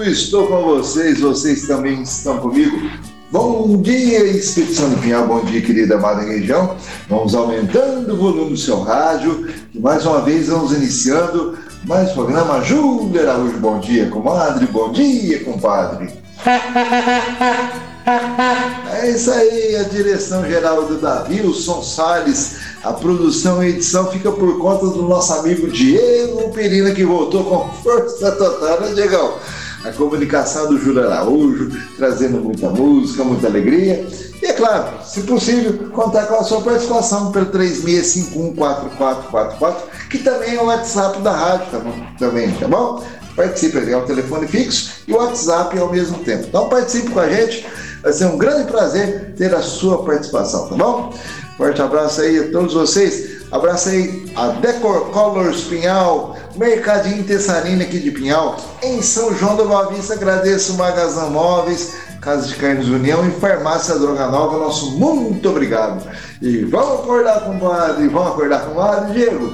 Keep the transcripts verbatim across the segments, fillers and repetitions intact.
estou com vocês, vocês também estão comigo. Bom dia, Espírito Santo do Pinhal, bom dia, querida amada região. Vamos aumentando o volume do seu rádio e mais uma vez vamos iniciando mais um programa. Júlia Araújo, bom dia, comadre, bom dia, compadre. É isso aí, a direção geral do Davilson Salles, a produção e edição fica por conta do nosso amigo Diego Perina, que voltou com força total, né, Diegão? A comunicação do Júlio Araújo, trazendo muita música, muita alegria. E é claro, se possível, contar com a sua participação pelo três seis cinco um quatro quatro quatro quatro, que também é o WhatsApp da rádio, tá bom? Também, tá bom? Participe, é o telefone fixo e o WhatsApp ao mesmo tempo. Então participe com a gente, vai ser um grande prazer ter a sua participação, tá bom? Forte abraço aí a todos vocês. Abraço aí a Decor Colors Pinhal, Mercadinho Tessarina aqui de Pinhal, em São João da Boa Vista. Agradeço o Magazão Móveis, Casa de Carnes União e Farmácia Droga Nova. Nosso muito obrigado. E vamos acordar, compadre, vamos acordar, compadre, Diego.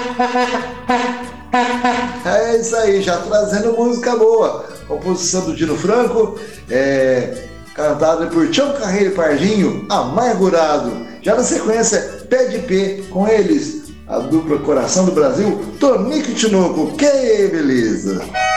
É isso aí, já trazendo música boa. Composição do Dino Franco, é, cantada por Tião Carreiro e Pardinho, Amargurado. Já na sequência, Pé de Pé, com eles, a dupla Coração do Brasil, Tonico e Tinoco. Que beleza!